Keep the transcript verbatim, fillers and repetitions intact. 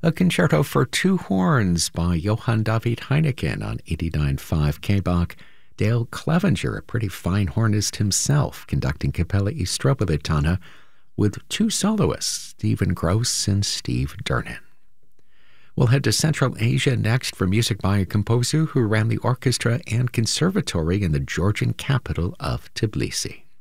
A concerto for two horns by Johann David Heineken on eighty-nine point five K-Bach. Dale Clevenger, a pretty fine hornist himself, conducting Capella e Strobilitana with two soloists, Stephen Gross and Steve Dernan. We'll head to Central Asia next for music by a composer who ran the orchestra and conservatory in the Georgian capital of Tbilisi.